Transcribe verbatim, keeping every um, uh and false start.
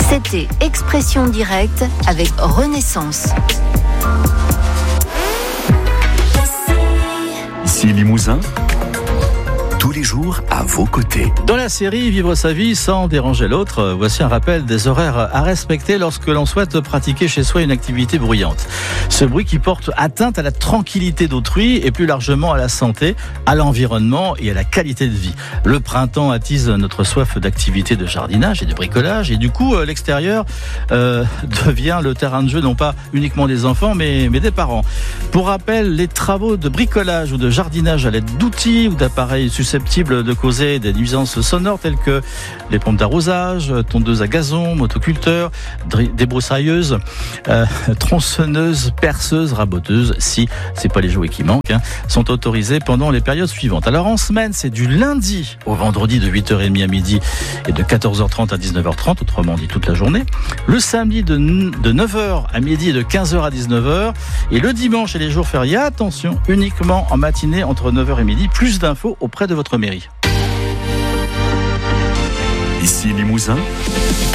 C'était Expression Directe avec Renaissance. Ici Limousin, tous les jours à vos côtés. Dans la série Vivre sa vie sans déranger l'autre, voici un rappel des horaires à respecter lorsque l'on souhaite pratiquer chez soi une activité bruyante. Ce bruit qui porte atteinte à la tranquillité d'autrui et plus largement à la santé, à l'environnement et à la qualité de vie. Le printemps attise notre soif d'activité de jardinage et de bricolage et du coup l'extérieur euh, devient le terrain de jeu non pas uniquement des enfants mais, mais des parents. Pour rappel, les travaux de bricolage ou de jardinage à l'aide d'outils ou d'appareils susceptibles de causer des nuisances sonores telles que les pompes d'arrosage, tondeuses à gazon, motoculteurs, débroussailleuses, euh, tronçonneuses, perceuses, raboteuses, si c'est pas les jouets qui manquent, hein, sont autorisés pendant les périodes suivantes. Alors en semaine, c'est du lundi au vendredi de huit heures trente à midi et de quatorze heures trente à dix-neuf heures trente, autrement dit toute la journée. Le samedi de, de neuf heures à midi et de quinze heures à dix-neuf heures. Et le dimanche et les jours fériés, attention, uniquement en matinée entre neuf heures et midi. Plus d'infos auprès de votre mairie. Ici Limousin,